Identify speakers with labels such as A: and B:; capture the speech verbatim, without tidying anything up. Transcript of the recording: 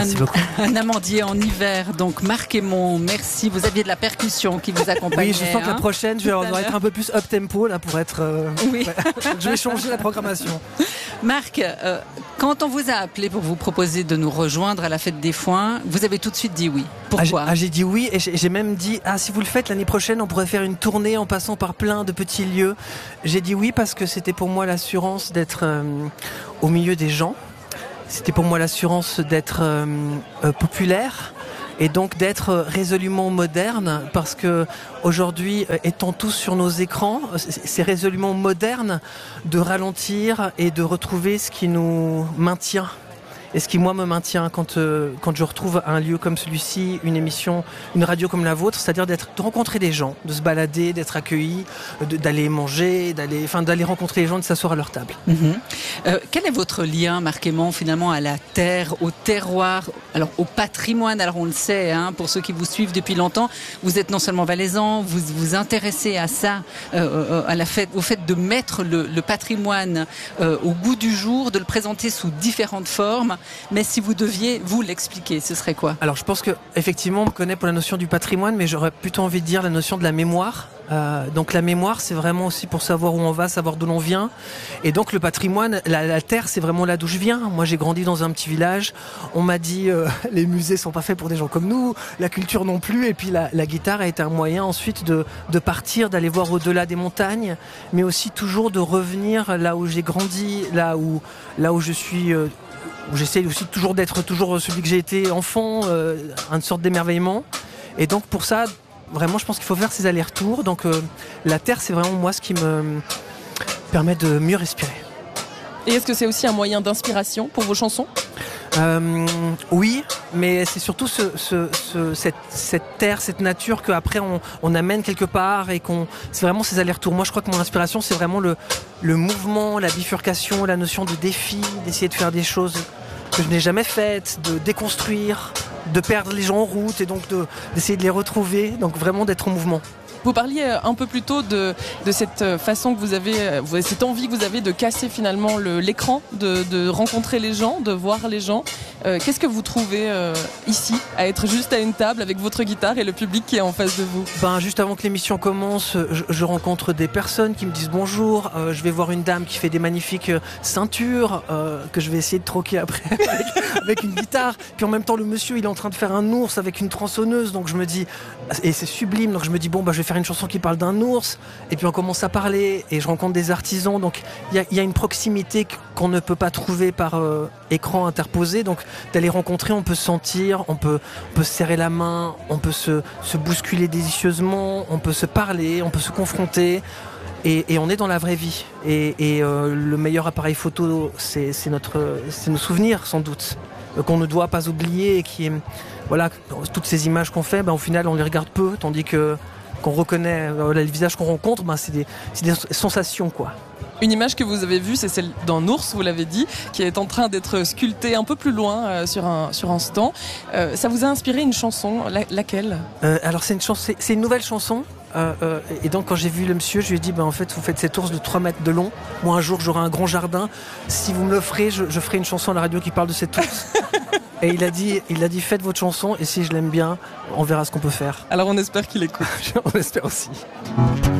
A: Merci
B: un,
A: beaucoup.
B: Un amandier en hiver, donc Marc Hémon, merci. Vous aviez de la percussion qui vous accompagnait.
A: Oui, je sens que la
B: hein,
A: prochaine, je vais avoir être un peu plus up tempo là pour être. Euh,
B: oui.
A: Ouais. Je vais changer la programmation.
B: Marc, euh, quand on vous a appelé pour vous proposer de nous rejoindre à la fête des foins, vous avez tout de suite dit oui. Pourquoi ?
A: Ah, j'ai, ah, j'ai dit oui et j'ai, j'ai même dit ah si vous le faites l'année prochaine, on pourrait faire une tournée en passant par plein de petits lieux. J'ai dit oui parce que c'était pour moi l'assurance d'être euh, au milieu des gens. C'était pour moi l'assurance d'être euh, euh, populaire. Et donc d'être résolument moderne, parce que aujourd'hui, étant tous sur nos écrans, c'est résolument moderne de ralentir et de retrouver ce qui nous maintient. Et ce qui, moi, me maintient quand, euh, quand je retrouve un lieu comme celui-ci, une émission, une radio comme la vôtre, c'est-à-dire d'être, de rencontrer des gens, de se balader, d'être accueilli, de, d'aller manger, d'aller, enfin, d'aller rencontrer les gens, de s'asseoir à leur table.
B: Mmh. Euh, quel est votre lien, Marc Hémon, finalement, à la terre, au terroir, alors au patrimoine? Alors, on le sait, hein, pour ceux qui vous suivent depuis longtemps, vous êtes non seulement valaisan, vous vous intéressez à ça, euh, à la fête, au fait de mettre le, le patrimoine euh, au goût du jour, de le présenter sous différentes formes. Mais si vous deviez vous l'expliquer, ce serait quoi ?
A: Alors je pense que effectivement on me connaît pour la notion du patrimoine, mais j'aurais plutôt envie de dire la notion de la mémoire. Euh, donc la mémoire, c'est vraiment aussi pour savoir où on va, savoir d'où l'on vient. Et donc le patrimoine, la, la terre, c'est vraiment là d'où je viens. Moi, j'ai grandi dans un petit village. On m'a dit euh, les musées sont pas faits pour des gens comme nous, la culture non plus. Et puis la, la guitare a été un moyen ensuite de, de partir, d'aller voir au-delà des montagnes, mais aussi toujours de revenir là où j'ai grandi, là où là où je suis. Euh, où j'essaie aussi toujours d'être toujours celui que j'ai été enfant, euh, une sorte d'émerveillement. Et donc pour ça, vraiment, je pense qu'il faut faire ces allers-retours. Donc euh, la terre, c'est vraiment moi ce qui me permet de mieux respirer.
C: Et est-ce que c'est aussi un moyen d'inspiration pour vos chansons ?
A: Euh, oui, mais c'est surtout ce, ce, ce, cette, cette terre, cette nature qu'après on, on amène quelque part et qu'on, c'est vraiment ces allers-retours. Moi, je crois que mon inspiration, c'est vraiment le, le mouvement, la bifurcation, la notion de défi, d'essayer de faire des choses que je n'ai jamais faites, de déconstruire, de perdre les gens en route et donc de, d'essayer de les retrouver. Donc vraiment d'être en mouvement.
C: Vous parliez un peu plus tôt de, de cette façon que vous avez, cette envie que vous avez de casser finalement le, l'écran, de, de rencontrer les gens, de voir les gens. Euh, qu'est-ce que vous trouvez euh, ici, à être juste à une table avec votre guitare et le public qui est en face de vous ?
A: Ben, juste avant que l'émission commence, je, je rencontre des personnes qui me disent bonjour. Euh, je vais voir une dame qui fait des magnifiques ceintures euh, que je vais essayer de troquer après avec, avec une guitare. Puis en même temps, le monsieur, il est en train de faire un ours avec une tronçonneuse. Donc je me dis, et c'est sublime. Donc je me dis, bon, bah, je vais faire une chanson qui parle d'un ours. Et puis on commence à parler et je rencontre des artisans. Donc il y a, y a une proximité qu'on ne peut pas trouver par euh, écran interposé. Donc d'aller rencontrer, on peut se sentir, on peut, on peut se serrer la main, on peut se, se bousculer délicieusement, on peut se parler, on peut se confronter. Et, et on est dans la vraie vie. Et, et euh, le meilleur appareil photo, c'est, c'est, notre, c'est nos souvenirs, sans doute, euh, qu'on ne doit pas oublier. Et qui, voilà, toutes ces images qu'on fait, ben, au final, on les regarde peu, tandis que qu'on reconnaît, euh, les visages qu'on rencontre, ben, c'est, des, c'est des sensations, quoi.
C: Une image que vous avez vue, c'est celle d'un ours, vous l'avez dit, qui est en train d'être sculpté un peu plus loin euh, sur, un, sur un stand. Euh, ça vous a inspiré une chanson, la, laquelle ?
A: euh, Alors c'est une, chanson, c'est, c'est une nouvelle chanson. Euh, euh, et donc quand j'ai vu le monsieur, je lui ai dit, ben, en fait, vous faites cet ours de trois mètres de long. Moi, un jour, j'aurai un grand jardin. Si vous me l'offrez, je, je ferai une chanson à la radio qui parle de cet ours. Et il a dit, il a dit, faites votre chanson et si je l'aime bien, on verra ce qu'on peut faire.
C: Alors on espère qu'il écoute.
A: On espère aussi.